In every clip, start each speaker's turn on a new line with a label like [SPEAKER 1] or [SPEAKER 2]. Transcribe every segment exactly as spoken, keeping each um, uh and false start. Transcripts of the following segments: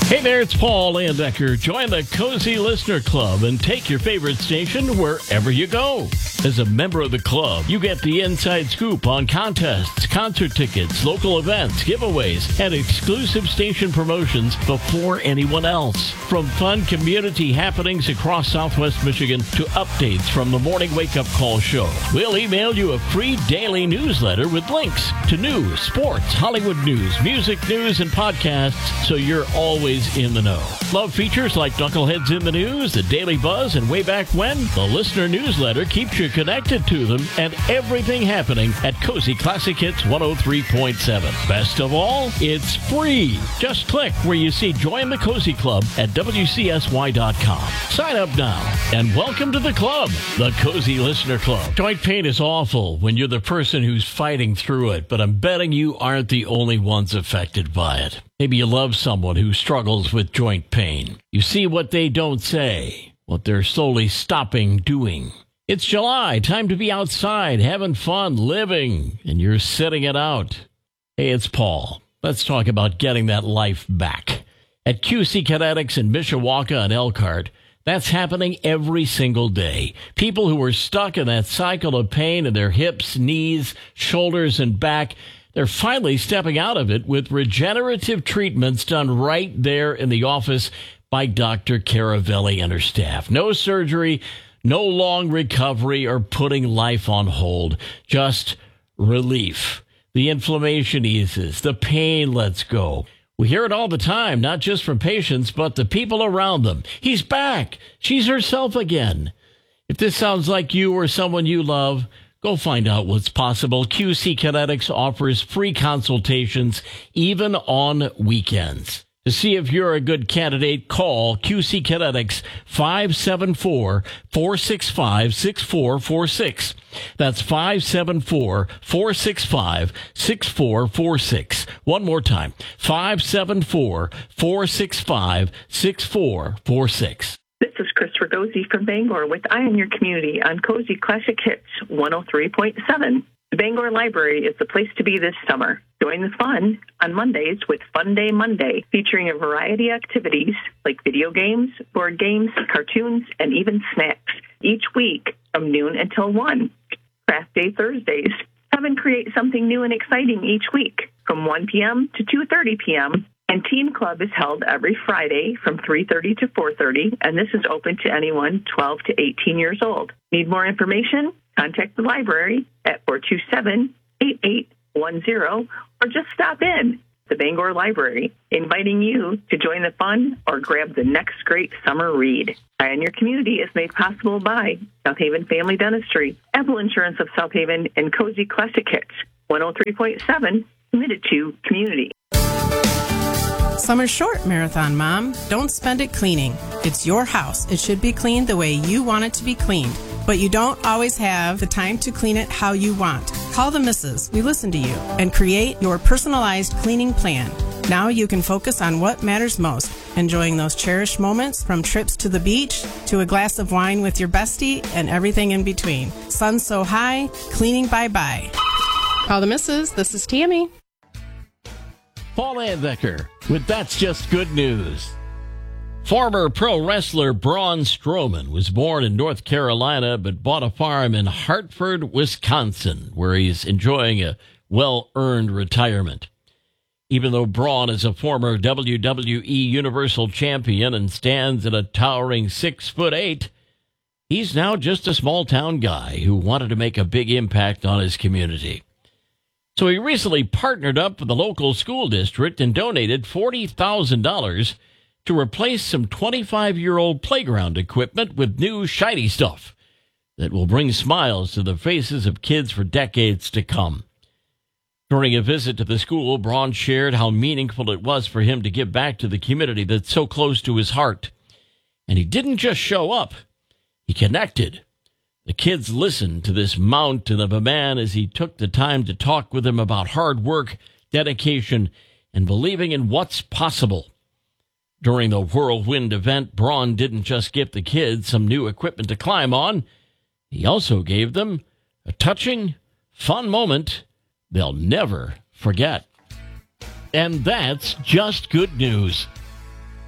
[SPEAKER 1] Hey there, it's Paul Landecker. Join the Cozy Listener Club and take your favorite station wherever you go. As a member of the club, you get the inside scoop on contests, concert tickets, local events, giveaways, and exclusive station promotions before anyone else. From fun community happenings across Southwest Michigan to updates from the Morning Wake Up Call show, we'll email you a free daily newsletter with links to news, sports, Hollywood news, music news, and podcasts, so you're always in the know. Love features like Knuckleheads in the News, The Daily Buzz, and Way Back When? The listener newsletter keeps you connected to them and everything happening at Cozy Classic Hits one oh three point seven. Best of all, it's free. Just click where you see Join the Cozy Club at W C S Y dot com. Sign up now and welcome to the club, the Cozy Listener Club. Joint pain is awful when you're the person who's fighting through it, but I'm betting you aren't the only ones affected by it. Maybe you love someone who struggles with joint pain. You see what they don't say, what they're slowly stopping doing. It's July, time to be outside, having fun, living, and you're sitting it out. Hey, it's Paul. Let's talk about getting that life back. At Q C Kinetics in Mishawaka and Elkhart, that's happening every single day. People who are stuck in that cycle of pain in their hips, knees, shoulders, and back, they're finally stepping out of it with regenerative treatments done right there in the office by Doctor Caravelli and her staff. No surgery, no long recovery or putting life on hold, just relief. The inflammation eases, the pain lets go. We hear it all the time, not just from patients, but the people around them. He's back. She's herself again. If this sounds like you or someone you love, go find out what's possible. Q C Kinetics offers free consultations, even on weekends. To see if you're a good candidate, call Q C Kinetics five seven four, four six five, six four four six. That's five seven four, four six five, six four four six. One more time, five seven four, four six five, six four four six.
[SPEAKER 2] This is Chris Ragosi from Bangor with Eye on Your Community on Cozy Classic Hits one oh three point seven. The Bangor Library is the place to be this summer. Join the fun on Mondays with Fun Day Monday, featuring a variety of activities like video games, board games, cartoons, and even snacks. Each week from noon until one. Craft Day Thursdays. Come and create something new and exciting each week from one p.m. to two thirty p.m. And Teen Club is held every Friday from three thirty to four thirty, and this is open to anyone twelve to eighteen years old. Need more information? Contact the library at four two seven, eight eight one zero or just stop in. The Bangor Library, inviting you to join the fun or grab the next great summer read. Eye on Your Community is made possible by South Haven Family Dentistry, Apple Insurance of South Haven, and Cozy Classic Hits one oh three point seven, committed to community.
[SPEAKER 3] Summer's short, Marathon Mom. Don't spend it cleaning. It's your house. It should be cleaned the way you want it to be cleaned. But you don't always have the time to clean it how you want. Call the missus. We listen to you. And create your personalized cleaning plan. Now you can focus on what matters most. Enjoying those cherished moments, from trips to the beach to a glass of wine with your bestie and everything in between. Sun so high, cleaning bye-bye. Call the missus. This is Tammy.
[SPEAKER 1] Paul Landecker with That's Just Good News. Former pro wrestler Braun Strowman was born in North Carolina but bought a farm in Hartford, Wisconsin, where he's enjoying a well-earned retirement. Even though Braun is a former W W E Universal Champion and stands at a towering six foot eight, he's now just a small-town guy who wanted to make a big impact on his community. So he recently partnered up with the local school district and donated forty thousand dollars to replace some twenty-five-year-old playground equipment with new shiny stuff that will bring smiles to the faces of kids for decades to come. During a visit to the school, Braun shared how meaningful it was for him to give back to the community that's so close to his heart. And he didn't just show up. He connected. The kids listened to this mountain of a man as he took the time to talk with them about hard work, dedication, and believing in what's possible. During the whirlwind event, Braun didn't just give the kids some new equipment to climb on. He also gave them a touching, fun moment they'll never forget. And that's just good news.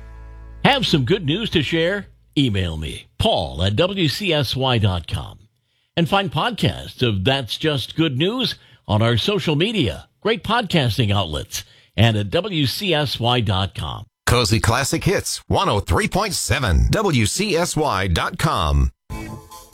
[SPEAKER 1] Have some good news to share? Email me, Paul at W C S Y dot com. And find podcasts of That's Just Good News on our social media, great podcasting outlets, and at W C S Y dot com.
[SPEAKER 4] Cozy Classic Hits, one oh three point seven, W C S Y dot com.